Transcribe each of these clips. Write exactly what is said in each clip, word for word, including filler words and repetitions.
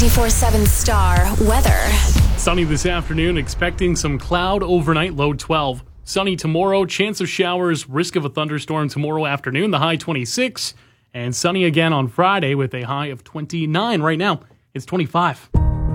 ninety-four seven Star weather. Sunny this afternoon, expecting some cloud overnight, low twelve. Sunny tomorrow, chance of showers, risk of a thunderstorm tomorrow afternoon, the high twenty-six. And sunny again on Friday with a high of twenty-nine. Right now, it's twenty-five.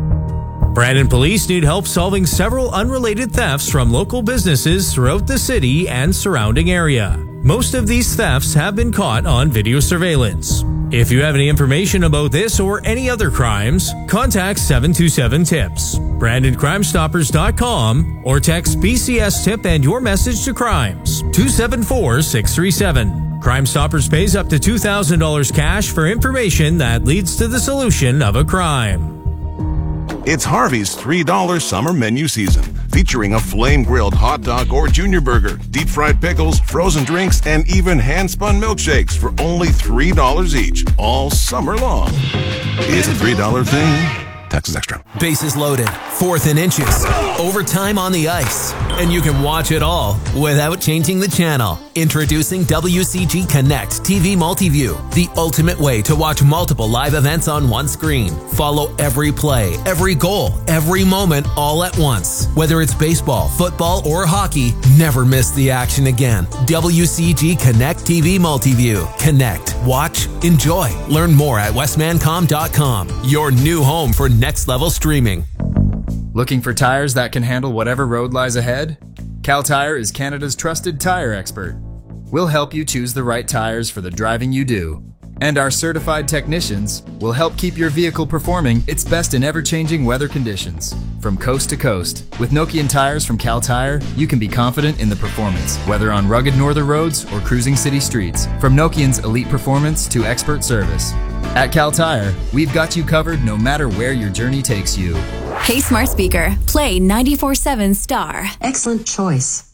Brandon police need help solving several unrelated thefts from local businesses throughout the city and surrounding area. Most of these thefts have been caught on video surveillance. If you have any information about this or any other crimes, contact seven two seven tips, Brandon Crime Stoppers dot com, or text B C S tip and your message to crimes two seven four six three seven. Crime Stoppers pays up to two thousand dollars cash for information that leads to the solution of a crime. It's Harvey's three dollar summer menu season, featuring a flame-grilled hot dog or junior burger, deep-fried pickles, frozen drinks, and even hand-spun milkshakes for only three dollars each, all summer long. It's a three dollar thing. Taxes extra. Bases loaded, fourth and inches, overtime on the ice, and you can watch it all without changing the channel. Introducing W C G Connect T V Multiview, the ultimate way to watch multiple live events on one screen. Follow every play, every goal, every moment all at once. Whether it's baseball, football, or hockey, never miss the action again. W C G Connect T V Multiview. Connect, watch, enjoy. Learn more at westmancom dot com. Your new home for next level streaming. Looking for tires that can handle whatever road lies ahead? Cal Tire is Canada's trusted tire expert. We'll help you choose the right tires for the driving you do. And our certified technicians will help keep your vehicle performing its best in ever-changing weather conditions. From coast to coast, with Nokian tires from Cal Tire, you can be confident in the performance, whether on rugged northern roads or cruising city streets. From Nokian's elite performance to expert service. At Cal Tire, we've got you covered no matter where your journey takes you. Hey, smart speaker, play ninety-four seven Star. Excellent choice.